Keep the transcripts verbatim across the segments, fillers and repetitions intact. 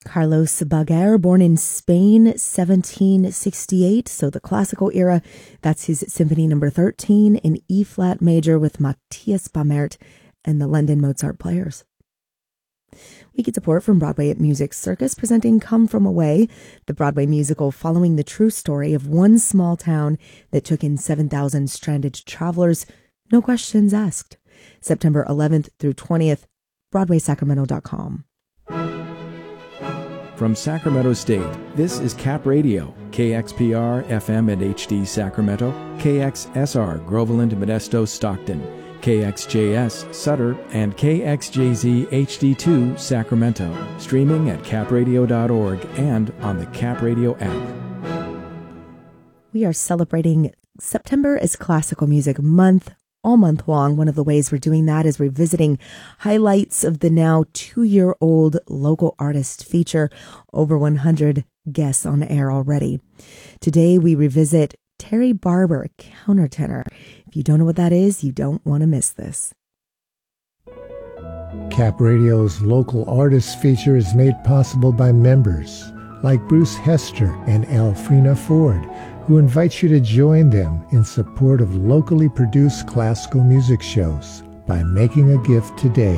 Carlos Baguer, born in Spain, seventeen sixty-eight, so the classical era. That's his Symphony Number thirteen in E-flat major with Matthias Bamert and the London Mozart Players. We get support from Broadway at Music Circus, presenting Come From Away, the Broadway musical following the true story of one small town that took in seven thousand stranded travelers, no questions asked. September eleventh through twentieth, broadway sacramento dot com. From Sacramento State, this is Cap Radio, K X P R, F M and H D Sacramento, K X S R, Groveland, Modesto, Stockton, K X J S, Sutter, and K X J Z H D two, Sacramento, streaming at cap radio dot org and on the Cap Radio app. We are celebrating September as Classical Music Month. All month long. One of the ways we're doing that is revisiting highlights of the now two-year-old local artist feature. Over one hundred guests on air already. Today we revisit Terry Barber, countertenor. If you don't know what that is, you don't want to miss this. Cap Radio's local artist feature is made possible by members like Bruce Hester and Alfrena Ford, who invites you to join them in support of locally produced classical music shows by making a gift today.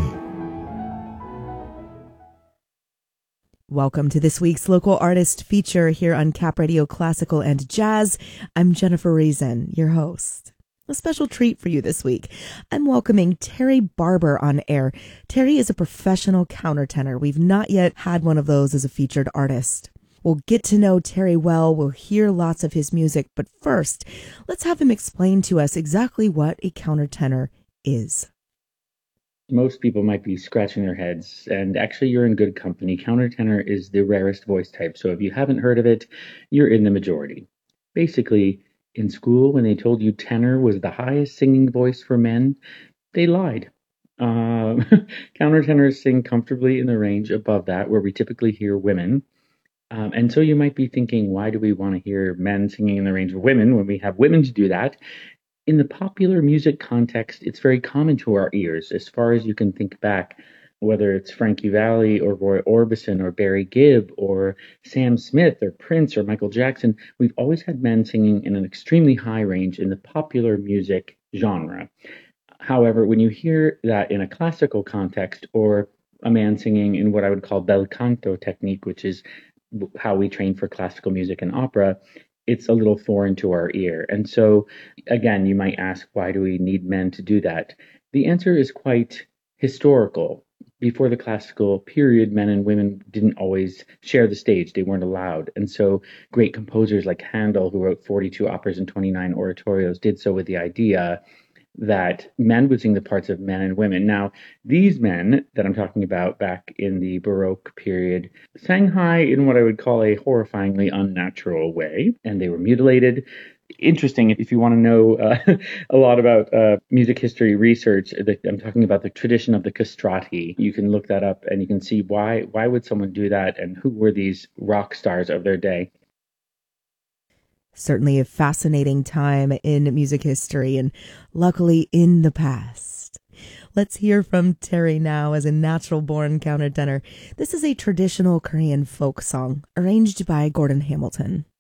Welcome to this week's local artist feature here on Cap Radio Classical and Jazz. I'm Jennifer Reason, your host. A special treat for you this week. I'm welcoming Terry Barber on air. Terry is a professional countertenor. We've not yet had one of those as a featured artist. We'll get to know Terry well. We'll hear lots of his music. But first, let's have him explain to us exactly what a countertenor is. Most people might be scratching their heads, and actually you're in good company. Countertenor is the rarest voice type, so if you haven't heard of it, you're in the majority. Basically, in school, when they told you tenor was the highest singing voice for men, they lied. Uh, countertenors sing comfortably in the range above that, where we typically hear women. Um, and so you might be thinking, why do we want to hear men singing in the range of women when we have women to do that? In the popular music context, it's very common to our ears. As far as you can think back, whether it's Frankie Valli or Roy Orbison or Barry Gibb or Sam Smith or Prince or Michael Jackson, we've always had men singing in an extremely high range in the popular music genre. However, when you hear that in a classical context or a man singing in what I would call bel canto technique, which is how we train for classical music and opera, it's a little foreign to our ear. And so, again, you might ask, why do we need men to do that? The answer is quite historical. Before the classical period, men and women didn't always share the stage. They weren't allowed. And so great composers like Handel, who wrote forty-two operas and twenty-nine oratorios, did so with the idea that men would sing the parts of men and women. Now, these men that I'm talking about back in the Baroque period sang high in what I would call a horrifyingly unnatural way, and they were mutilated. Interesting, if you want to know uh, a lot about uh, music history research, the, I'm talking about the tradition of the castrati. You can look that up and you can see why why would someone do that and who were these rock stars of their day. Certainly a fascinating time in music history and luckily in the past. Let's hear from Terry now as a natural-born countertenor. This is a traditional Korean folk song arranged by Gordon Hamilton.